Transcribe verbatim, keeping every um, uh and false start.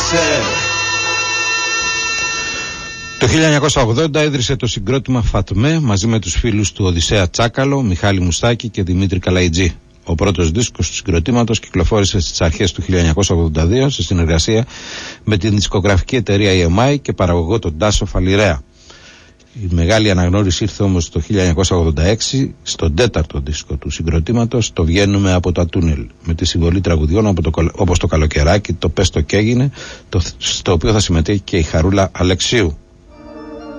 Το χίλια εννιακόσια ογδόντα ίδρυσε το συγκρότημα Φατμέ μαζί με τους φίλους του Οδυσσέα Τσάκαλο, Μιχάλη Μουστάκη και Δημήτρη Καλαϊτζή. Ο πρώτος δίσκος του συγκροτήματος κυκλοφόρησε στις αρχές του χίλια εννιακόσια ογδόντα δύο σε συνεργασία με την δισκογραφική εταιρεία ι εμ άι και παραγωγό τον Τάσο Φαλιρέα. Η μεγάλη αναγνώριση ήρθε όμως το χίλια εννιακόσια ογδόντα έξι στον τέταρτο δίσκο του συγκροτήματος, το «Βγαίνουμε από τα τούνελ», με τη συμβολή τραγουδιών όπως το «Καλοκαιράκι», το «Πες το κι έγινε», το, στο οποίο θα συμμετέχει και η Χαρούλα Αλεξίου.